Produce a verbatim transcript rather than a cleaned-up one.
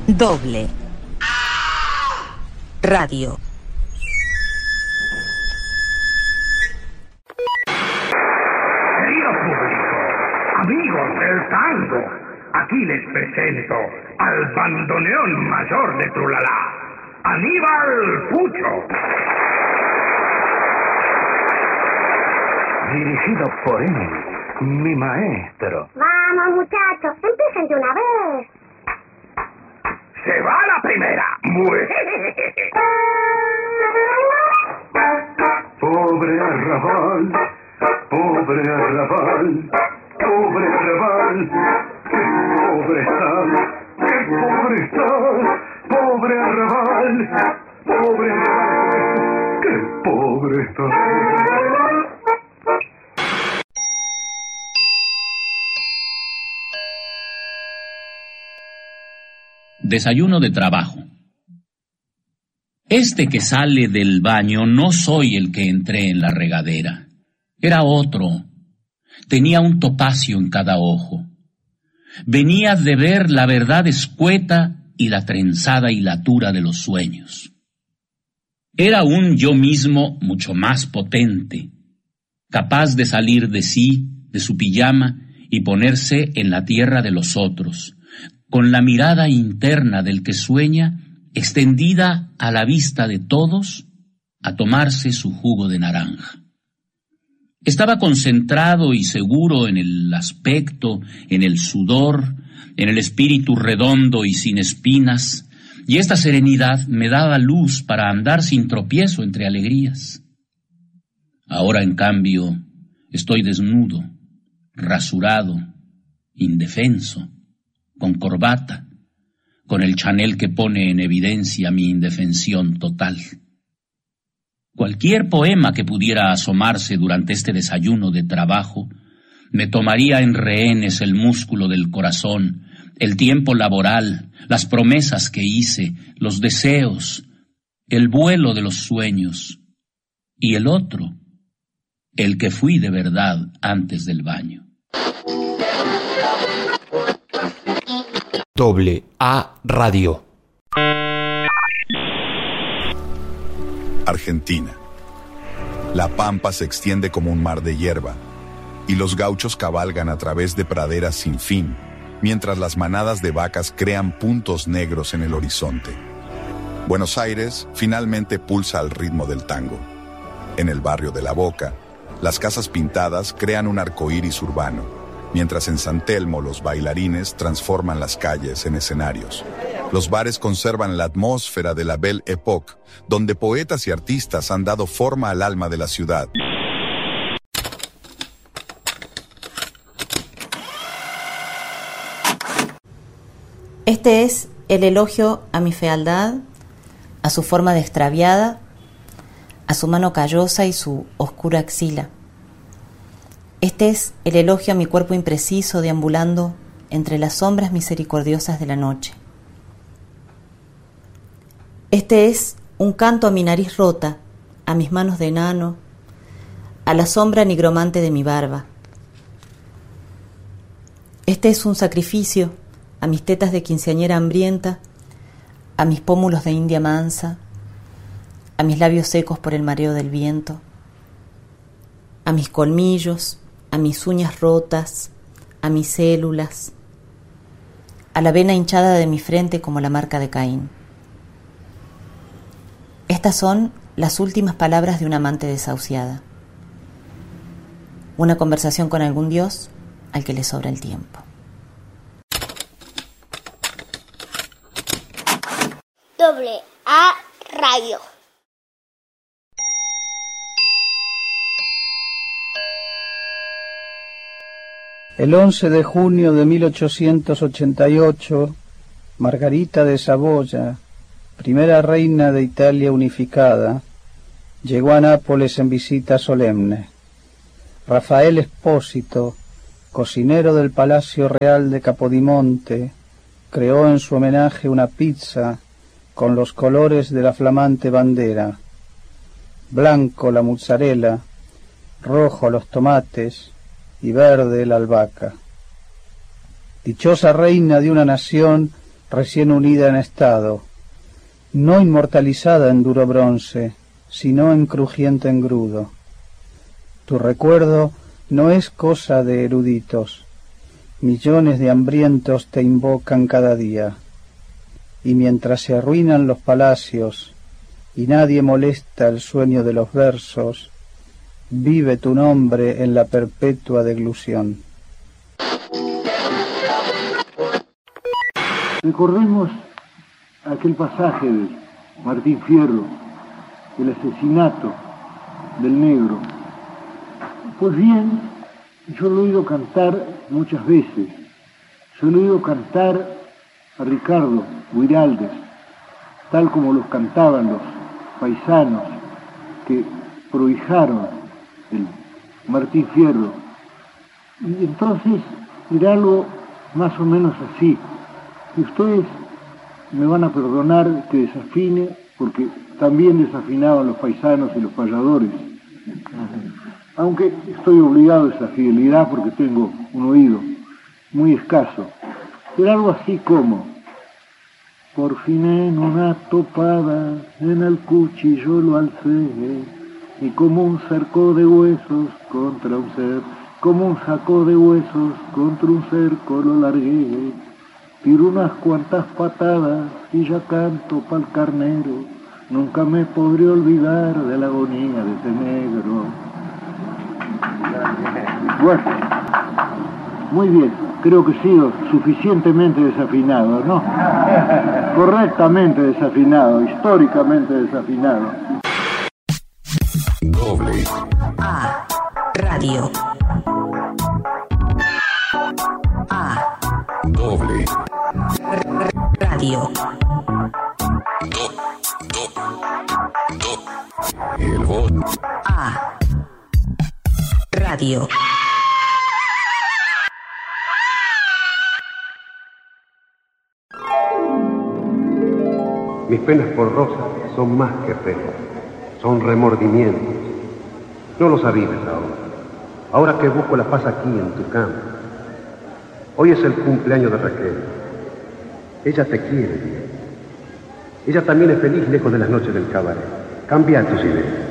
Doble Radio. Querido público, amigos del tango, aquí les presento al bandoneón mayor de Trulalá, Aníbal Pucho. Dirigido por él, mi maestro. Vamos, muchachos, empiecen de una vez. ¡Se va la primera! Pobre arrabal, pobre arrabal, pobre arrabal, qué pobre está, qué pobre está, pobre arrabal, pobre arrabal, qué pobre está. Desayuno de trabajo. Este que sale del baño no soy el que entré en la regadera. Era otro. Tenía un topacio en cada ojo. Venía de ver la verdad escueta y la trenzada hilatura de los sueños. Era un yo mismo mucho más potente, capaz de salir de sí, de su pijama, y ponerse en la tierra de los otros, con la mirada interna del que sueña, extendida a la vista de todos, a tomarse su jugo de naranja. Estaba concentrado y seguro en el aspecto, en el sudor, en el espíritu redondo y sin espinas, y esta serenidad me daba luz para andar sin tropiezo entre alegrías. Ahora, en cambio, estoy desnudo, rasurado, indefenso, con corbata, con el Chanel que pone en evidencia mi indefensión total. Cualquier poema que pudiera asomarse durante este desayuno de trabajo me tomaría en rehenes el músculo del corazón, el tiempo laboral, las promesas que hice, los deseos, el vuelo de los sueños, y el otro, el que fui de verdad antes del baño. Doble A Radio. Argentina. La pampa se extiende como un mar de hierba, y los gauchos cabalgan a través de praderas sin fin, mientras las manadas de vacas crean puntos negros en el horizonte. Buenos Aires finalmente pulsa al ritmo del tango. En el barrio de La Boca, las casas pintadas crean un arcoíris urbano, mientras en San Telmo los bailarines transforman las calles en escenarios. Los bares conservan la atmósfera de la Belle Époque, donde poetas y artistas han dado forma al alma de la ciudad. Este es el elogio a mi fealdad, a su forma de extraviada, a su mano callosa y su oscura axila. Este es el elogio a mi cuerpo impreciso deambulando entre las sombras misericordiosas de la noche. Este es un canto a mi nariz rota, a mis manos de enano, a la sombra nigromante de mi barba. Este es un sacrificio a mis tetas de quinceañera hambrienta, a mis pómulos de india mansa, a mis labios secos por el mareo del viento, a mis colmillos, a mis uñas rotas, a mis células, a la vena hinchada de mi frente como la marca de Caín. Estas son las últimas palabras de una amante desahuciada. Una conversación con algún dios al que le sobra el tiempo. Doble A Radio. El once de junio de mil ochocientos ochenta y ocho, Margarita de Saboya, primera reina de Italia unificada, llegó a Nápoles en visita solemne. Rafael Espósito, cocinero del Palacio Real de Capodimonte, creó en su homenaje una pizza con los colores de la flamante bandera: blanco la mozzarella, rojo los tomates y verde la albahaca. Dichosa reina de una nación recién unida en estado, no inmortalizada en duro bronce, sino en crujiente engrudo. Tu recuerdo no es cosa de eruditos, millones de hambrientos te invocan cada día, y mientras se arruinan los palacios y nadie molesta el sueño de los versos, vive tu nombre en la perpetua deglución. Recordemos aquel pasaje de Martín Fierro, el asesinato del negro. Pues bien, yo lo he oído cantar muchas veces. Yo lo he oído cantar a Ricardo Guiraldes, tal como los cantaban los paisanos que prohijaron el Martín Fierro. Y entonces era algo más o menos así. Y ustedes me van a perdonar que desafine, porque también desafinaban los paisanos y los payadores. Aunque estoy obligado a esa fidelidad porque tengo un oído muy escaso. Era algo así como: por fin en una topada en el cuchillo lo alcé, y como un cerco de huesos contra un ser, como un saco de huesos contra un cerco lo largué, tiro unas cuantas patadas y ya canto pa'l carnero, nunca me podré olvidar de la agonía de ese negro. Bueno, muy bien, creo que he sido suficientemente desafinado, ¿no? Correctamente desafinado, históricamente desafinado. Doble A Radio. A Doble Radio. Do, do, do. El voz. A Radio. Mis penas por Rosa son más que penas, son remordimientos. No lo sabías ahora. Ahora que busco la paz aquí en tu campo. Hoy es el cumpleaños de Raquel. Ella te quiere bien. Ella también es feliz lejos de las noches del cabaret. Cambia tus ideas.